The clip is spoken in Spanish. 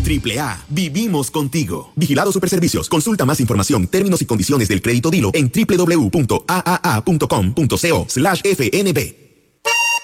AAA, vivimos contigo. Vigilado Superservicios. Consulta más información, términos y condiciones del crédito Dilo en www.aaa.com.co/fnb.